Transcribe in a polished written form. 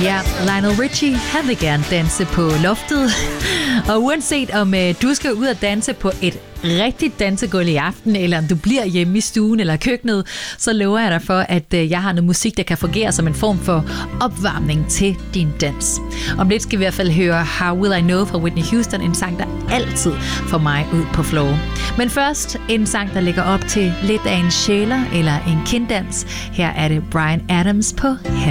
Ja, Lionel Richie, han vil gerne danse på loftet. Og uanset om du skal ud og danse på et rigtigt dansegulv i aften, eller om du bliver hjemme i stuen eller køkkenet, så lover jeg dig for, at jeg har noget musik, der kan fungere som en form for opvarmning til din dans. Om lidt skal vi i hvert fald høre How Will I Know fra Whitney Houston, en sang, der altid får mig ud på floor. Men først en sang, der ligger op til lidt af en sjæler eller en kinddans. Her er det Bryan Adams på